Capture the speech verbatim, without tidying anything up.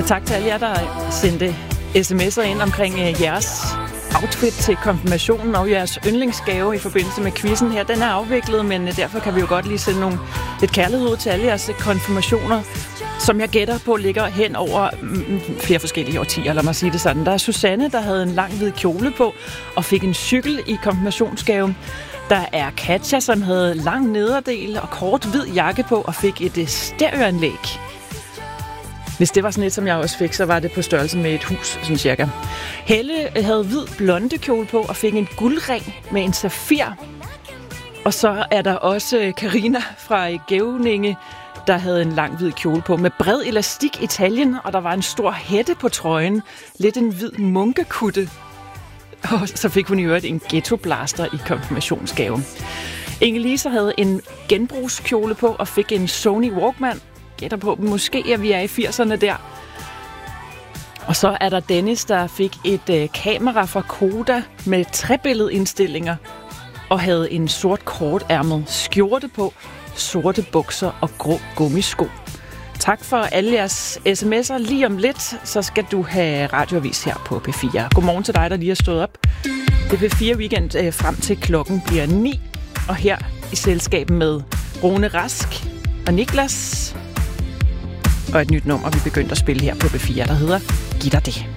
Og tak til alle jer, der sendte sms'er ind omkring øh, jeres outfit til konfirmationen og jeres yndlingsgave i forbindelse med quizzen her. Den er afviklet, men øh, derfor kan vi jo godt lige sende nogle, lidt kærlighed ud til alle jeres konfirmationer, som jeg gætter på ligger hen over mm, flere forskellige årtier, lad mig sige det sådan. Der er Susanne, der havde en lang hvid kjole på og fik en cykel i konfirmationsgave. Der er Katja, som havde lang nederdel og kort hvid jakke på og fik et stereoanlæg. Hvis det var sådan et, som jeg også fik, så var det på størrelse med et hus, sådan cirka. Helle havde hvid blonde kjole på og fik en guldring med en safir. Og så er der også Karina fra Gævninge, der havde en lang hvid kjole på med bred elastik i taljen, og der var en stor hætte på trøjen. Lidt en hvid munkekutte. Og så fik hun i øvrigt en ghettoblaster i konfirmationsgave. Inge-Lise havde en genbrugskjole på og fik en Sony Walkman. Gætter på, måske at vi er i firserne der. Og så er der Dennis, der fik et øh, kamera fra Koda med trebilledindstillinger og havde en sort kortærmet skjorte på, sorte bukser og grå gummisko. Tak for alle jeres sms'er. Lige om lidt, så skal du have radioavis her på P fire. Godmorgen til dig, der lige er stået op. Det er P fire Weekend øh, frem til klokken bliver ni. Og her i selskab med Rune Rask og Niklas. Og et nyt nummer, vi begyndte at spille her på P fire, der hedder Giv dig det.